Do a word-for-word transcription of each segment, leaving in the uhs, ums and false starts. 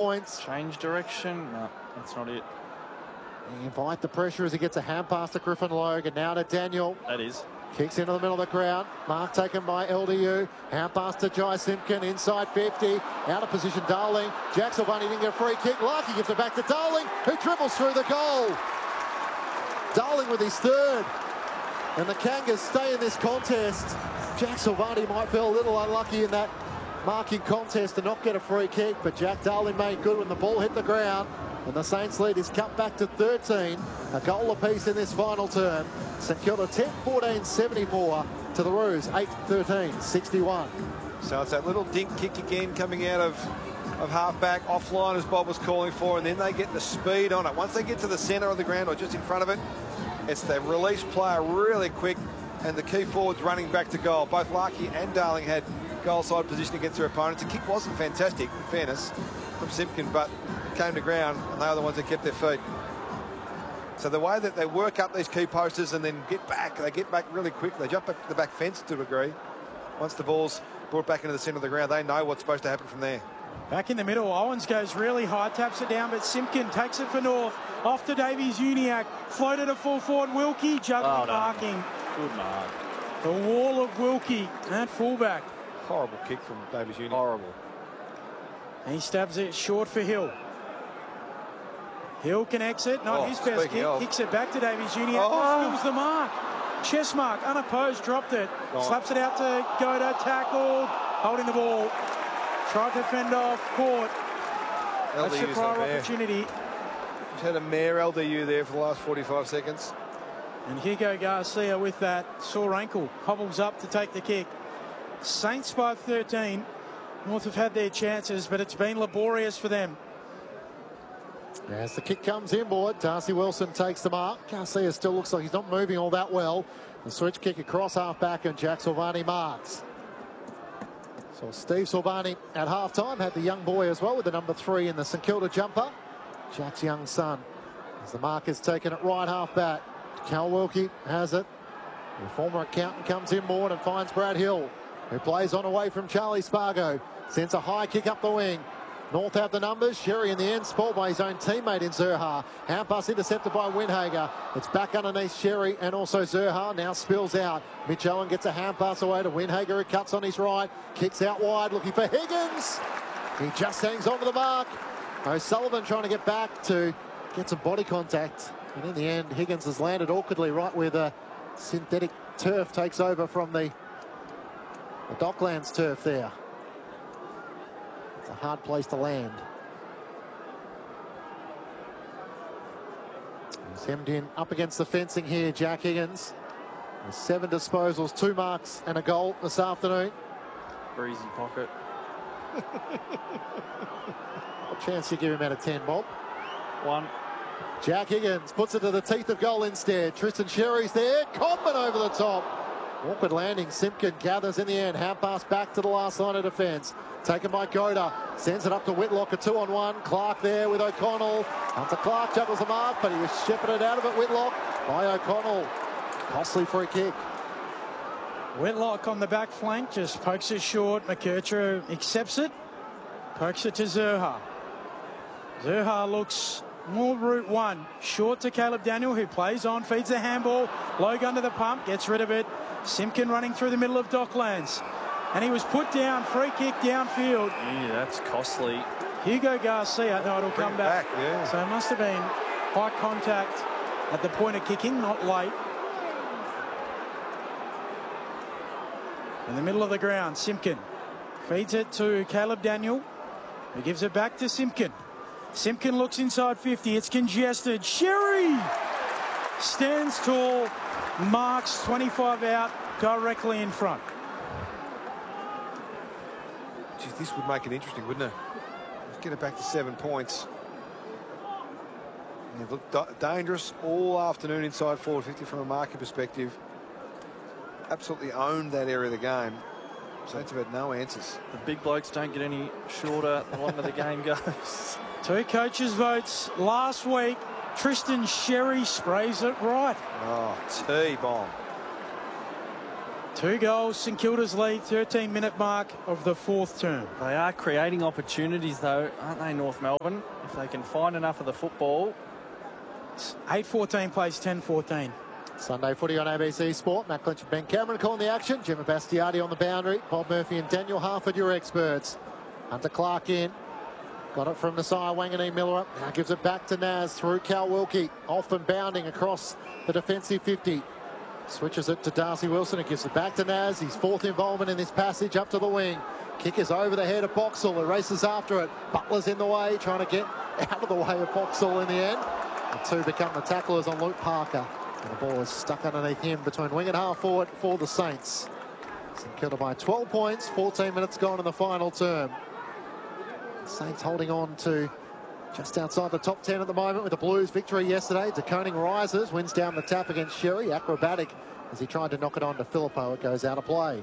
points. Change direction. No, that's not it. They invite the pressure as he gets a hand pass to Griffin Logue, and now to Daniel. That is. Kicks into the middle of the ground. Mark taken by L D U. Hand pass to Jai Simpkin. Inside fifty. Out of position, Darling. Jack Silvani didn't get a free kick. Larky gives it back to Darling, who dribbles through the goal. Darling with his third. And the Kangas stay in this contest. Jack Silvani might feel a little unlucky in that marking contest to not get a free kick, but Jack Darling made good when the ball hit the ground. And the Saints lead is cut back to thirteen. A goal apiece in this final term. St Kilda ten fourteen seventy-four to the Roos eight thirteen sixty-one. So it's that little dink kick again coming out of, of half-back, offline as Bob was calling for, and then they get the speed on it. Once they get to the centre of the ground or just in front of it, it's the release player really quick, and the key forwards running back to goal. Both Larky and Darling had goal side position against their opponents. The kick wasn't fantastic, in fairness, from Simpkin, but it came to ground, and they were the ones that kept their feet. So the way that they work up these key posters and then get back, they get back really quick. They jump up to the back fence to a degree. Once the ball's brought back into the centre of the ground, they know what's supposed to happen from there. Back in the middle, Owens goes really high, taps it down, but Simpkin takes it for North. Off to Davies Uniacke, floated a full forward. Wilkie juggling, oh, no. marking. Good mark. The wall of Wilkie at fullback. Horrible kick from Davies Uniacke. Horrible. He stabs it short for Hill. Hill connects it, not Oh, his best kick. of. Kicks it back to Davies Uniacke. Oh. Skills the mark. Chest mark, unopposed, dropped it. Oh. Slaps it out to Goda, tackled, holding the ball. Tried to fend off, caught. That's your prior opportunity. Just had a mare L D U there for the last forty-five seconds. And Hugo Garcia with that sore ankle, hobbles up to take the kick. Saints by thirteen. North have had their chances, but it's been laborious for them. As the kick comes inboard, Darcy Wilson takes the mark. Garcia still looks like he's not moving all that well. The switch kick across half-back, and Jack Silvani marks. So Steve Silvani at half-time had the young boy as well with the number three in the St Kilda jumper, Jack's young son. As the mark is taken at right half-back, Cal Wilkie has it. The former accountant comes inboard and finds Brad Hill, who plays on away from Charlie Spargo. Sends a high kick up the wing. North have the numbers. Sherry in the end, spoiled by his own teammate in Zurha. Hand pass intercepted by Winhager. It's back underneath Sherry and also Zurha. Now spills out. Mitch Owen gets a hand pass away to Winhager, who cuts on his right. Kicks out wide, looking for Higgins. He just hangs on to the mark. O'Sullivan trying to get back to get some body contact. And in the end, Higgins has landed awkwardly right where the synthetic turf takes over from the, the Docklands turf there. It's a hard place to land. He's hemmed in up against the fencing here, Jack Higgins. With seven disposals, two marks and a goal this afternoon. Breezy pocket. What chance do you give him out of ten, Bob? One. Jack Higgins puts it to the teeth of goal instead. Tristan Sherry's there. Cobman over the top. Awkward landing. Simpkin gathers in the end. Hand pass back to the last line of defence. Taken by Goda. Sends it up to Whitlock. A two on one. Clark there with O'Connell. Hunter Clark juggles the mark, but he was shepherded out of it. Whitlock by O'Connell. Costly free kick. Whitlock on the back flank, just pokes it short. McKercher accepts it. Pokes it to Zurha. Zurha looks more route one. Short to Caleb Daniel, who plays on, feeds the handball. Logue under the pump, gets rid of it. Simpkin running through the middle of Docklands. And he was put down, free kick downfield. Yeah, that's costly. Hugo Garcia, no, it'll come back. back yeah. So it must have been high contact at the point of kicking, not late. In the middle of the ground, Simpkin feeds it to Caleb Daniel, who gives it back to Simpkin. Simpkin looks inside fifty. It's congested. Sherry stands tall, marks twenty-five out, directly in front. Geez, this would make it interesting, wouldn't it? Let's get it back to seven points. And they've looked da dangerous all afternoon inside forward fifty from a marking perspective. Absolutely owned that area of the game. So it's about no answers. The big blokes don't get any shorter the longer the game goes. Two coaches' votes last week. Tristan Sherry sprays it right. Oh, T-bomb. Two goals, St Kilda's lead, thirteen minute mark of the fourth term. They are creating opportunities, though, aren't they, North Melbourne? If they can find enough of the football. eight fourteen plays ten fourteen. Sunday footy on A B C Sport. Matt Clinch and Ben Cameron calling the action. Jimmy Bastiati on the boundary. Bob Murphy and Daniel Harford, your experts. Hunter Clark in. Got it from Nasiah Wanganeen Miller. Now gives it back to Naz through Cal Wilkie. Off and bounding across the defensive fifty. Switches it to Darcy Wilson. It gives it back to Naz. His fourth involvement in this passage up to the wing. Kick is over the head of Boxall. He races after it. Butler's in the way, trying to get out of the way of Boxall in the end. The two become the tacklers on Luke Parker. And the ball is stuck underneath him between wing and half forward for the Saints. St Kilda by twelve points. fourteen minutes gone in the final term. The Saints holding on to just outside the top ten at the moment with the Blues victory yesterday. De Koning rises, wins down the tap against Sherry. Acrobatic as he tried to knock it on to Filippo. It goes out of play.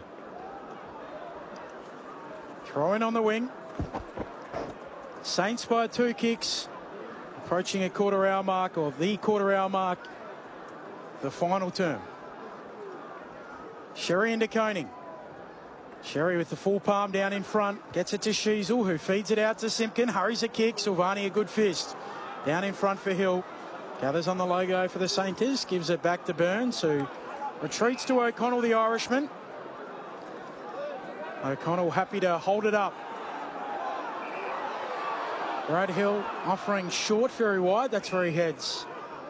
Throw in on the wing. Saints by two kicks. Approaching a quarter hour mark, or the quarter hour mark, the final term. Sherry and De Koning. Sherry with the full palm down in front. Gets it to Sheasel, who feeds it out to Simpkin. Hurries a kick. Silvani a good fist. Down in front for Hill. Gathers on the logo for the Saints. Gives it back to Burns, who retreats to O'Connell, the Irishman. O'Connell happy to hold it up. Brad Hill offering short very wide. That's where he heads.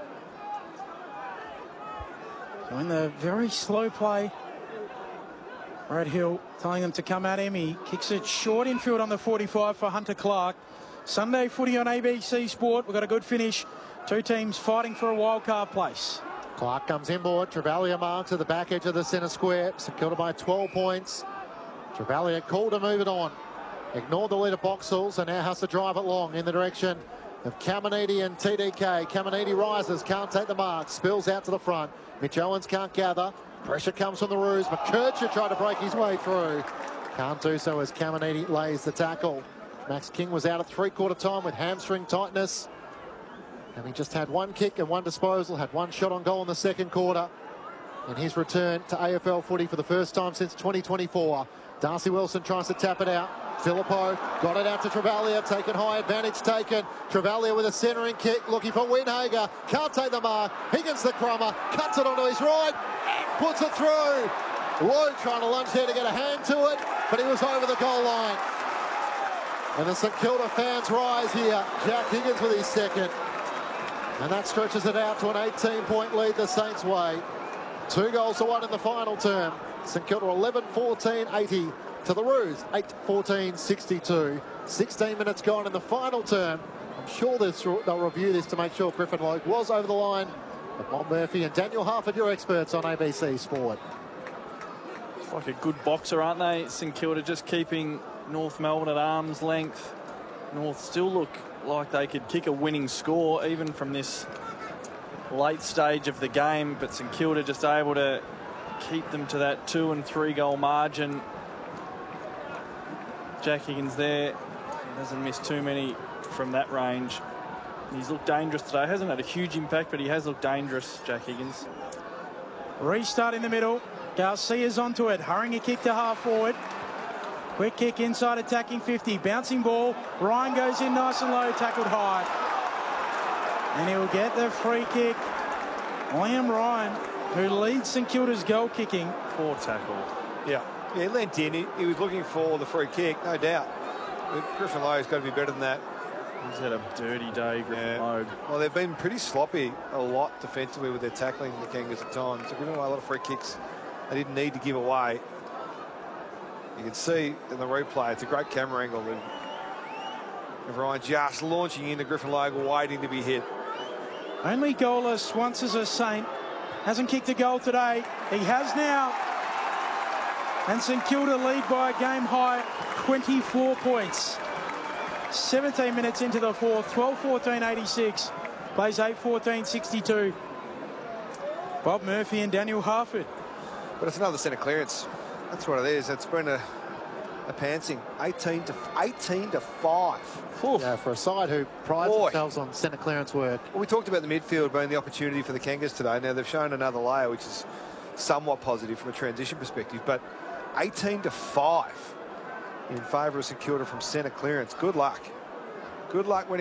So in the very slow play, Brad Hill telling them to come at him. He kicks it short infield on the forty-five for Hunter Clark. Sunday footy on A B C Sport. We've got a good finish. Two teams fighting for a wild card place. Clark comes inboard. Travalia marks at the back edge of the centre square. St Kilda by twelve points. Travalia called to move it on. Ignored the lead of Boxall, and now has to drive it long in the direction of Caminiti and T D K. Caminiti rises, can't take the mark, spills out to the front. Mitch Owens can't gather. Pressure comes from the Roos. McKercher tried to break his way through. Can't do so as Caminiti lays the tackle. Max King was out at three-quarter time with hamstring tightness. And he just had one kick and one disposal, had one shot on goal in the second quarter. In his return to A F L footy for the first time since twenty twenty-four. Darcy Wilson tries to tap it out. Filippo got it out to Travalia, taken high, advantage taken. Travalia with a centering kick, looking for Winhager. Can't take the mark. Higgins the crummer, cuts it onto his right, puts it through. Lowe trying to lunge there to get a hand to it, but he was over the goal line. And the St Kilda fans rise here. Jack Higgins with his second. And that stretches it out to an eighteen point lead the Saints' way. Two goals to one in the final term. St Kilda eleven fourteen eighty to the Roos eight fourteen sixty-two. sixteen minutes gone in the final term. I'm sure they'll review this to make sure Griffin Logue was over the line. But Bob Murphy and Daniel Harford, your experts on A B C Sport. It's like a good boxer, aren't they? St Kilda just keeping North Melbourne at arm's length. North still look like they could kick a winning score even from this late stage of the game, but St Kilda just able to keep them to that two and three goal margin. Jack Higgins there, he doesn't miss too many from that range. He's looked dangerous today. Hasn't had a huge impact, but he has looked dangerous, Jack Higgins. Restart in the middle. Garcia's onto it, hurrying a kick to half forward. Quick kick inside, attacking fifty. Bouncing ball. Ryan goes in nice and low, tackled high. And he'll get the free kick. Liam Ryan, who leads St Kilda's goal kicking. Poor tackle. Yeah, yeah, he leant in. He, he was looking for the free kick, no doubt. Griffin Logue's got to be better than that. He's had a dirty day, Griffin Yeah. Logue. Well, they've been pretty sloppy a lot defensively with their tackling, the Kangas at times. They've given away a lot of free kicks they didn't need to give away. You can see in the replay, it's a great camera angle. Ryan just launching into Griffin Logue, waiting to be hit. Only goalless once as a Saint. Hasn't kicked a goal today. He has now. And St Kilda lead by a game high twenty-four points. seventeen minutes into the fourth. twelve fourteen eighty-six. Plays eight fourteen sixty-two. Bob Murphy and Daniel Harford. But it's another centre clearance. That's what it is. It's been a, a pantsing. eighteen to eighteen to five. Yeah, for a side who prides Boy. themselves on centre clearance work. Well, we talked about the midfield being the opportunity for the Kangas today. Now they've shown another layer, which is somewhat positive from a transition perspective. But eighteen to five in favour of St Kilda from centre clearance. Good luck. Good luck when